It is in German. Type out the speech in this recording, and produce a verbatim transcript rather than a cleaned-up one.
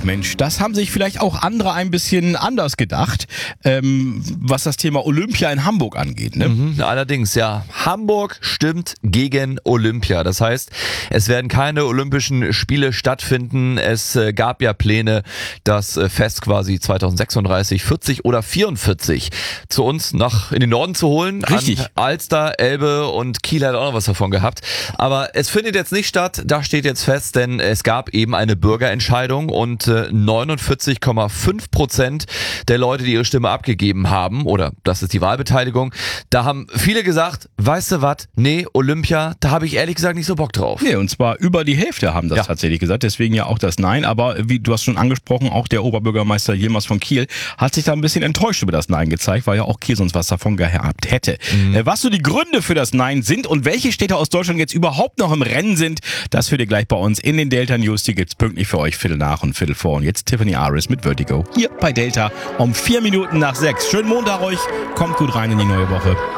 Mensch, das haben sich vielleicht auch andere ein bisschen anders gedacht, ähm, was das Thema Olympia in Hamburg angeht. Ne? Mhm, allerdings, ja. Hamburg stimmt gegen Olympia. Das heißt, es werden keine Olympischen Spiele stattfinden. Es äh, gab ja Pläne, das äh, Fest quasi zweitausendsechsunddreißig, vierzig oder vierundvierzig zu uns nach in den Norden zu holen. Richtig. An Alster, Elbe und Kiel hat auch noch was davon gehabt. Aber es findet jetzt nicht statt, da steht jetzt fest, denn es gab eben eine Bürgerentscheidung und äh, neunundvierzig Komma fünf Prozent der Leute, die ihre Stimme abgegeben haben, oder das ist die Wahlbeteiligung, da haben viele gesagt, weißt du was, nee, Olympia, da habe ich ehrlich gesagt nicht so Bock drauf. Nee, und zwar über die Hälfte haben das Ja. tatsächlich gesagt, deswegen ja auch das Nein, aber wie du hast schon angesprochen, auch der Oberbürgermeister Yilmaz von Kiel hat sich da ein bisschen enttäuscht über das Nein gezeigt, weil ja auch Kiel sonst was davon gehabt hätte. Mhm. Äh, was so die Gründe für das Nein sind und welche Städte aus Deutschland jetzt überhaupt noch im Rennen sind, das hört ihr gleich bei uns in den Delta News, die gibt's pünktlich für euch Viertel nach und Viertel vor. Und jetzt Tiffany Aris mit Vertigo hier bei Delta um vier Minuten nach sechs. Schönen Montag euch, kommt gut rein in die neue Woche.